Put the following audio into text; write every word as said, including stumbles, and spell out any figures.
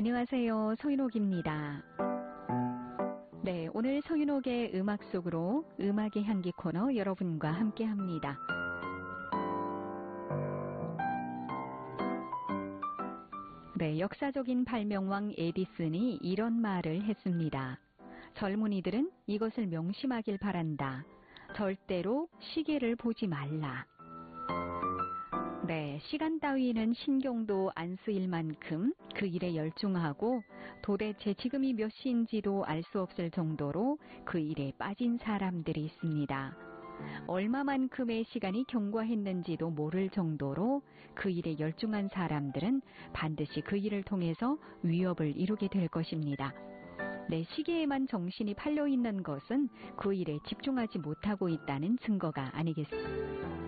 안녕하세요. 서윤옥입니다. 네, 오늘 서윤옥의 음악 속으로 음악의 향기 코너 여러분과 함께합니다. 네, 역사적인 발명왕 에디슨이 이런 말을 했습니다. 젊은이들은 이것을 명심하길 바란다. 절대로 시계를 보지 말라. 네, 시간 따위는 신경도 안 쓰일 만큼 그 일에 열중하고 도대체 지금이 몇 시인지도 알 수 없을 정도로 그 일에 빠진 사람들이 있습니다. 얼마만큼의 시간이 경과했는지도 모를 정도로 그 일에 열중한 사람들은 반드시 그 일을 통해서 위협을 이루게 될 것입니다. 내 시계에만 정신이 팔려 있는 것은 그 일에 집중하지 못하고 있다는 증거가 아니겠습니까?